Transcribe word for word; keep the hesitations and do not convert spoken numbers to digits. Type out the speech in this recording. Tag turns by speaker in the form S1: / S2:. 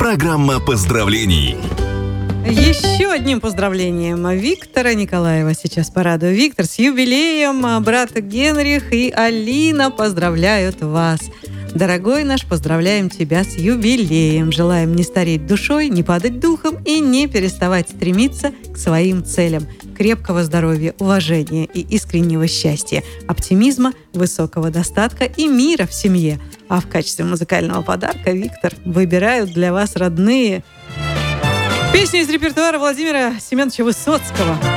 S1: Программа поздравлений.
S2: Еще одним поздравлением Виктора Николаева сейчас порадую. Виктор, с юбилеем! Брат Генрих и Алина поздравляют вас. Дорогой наш, поздравляем тебя с юбилеем. Желаем не стареть душой, не падать духом и не переставать стремиться к своим целям. Крепкого здоровья, уважения и искреннего счастья, оптимизма, высокого достатка и мира в семье. А в качестве музыкального подарка, Виктор, выбирают для вас родные песни из репертуара Владимира Семеновича Высоцкого.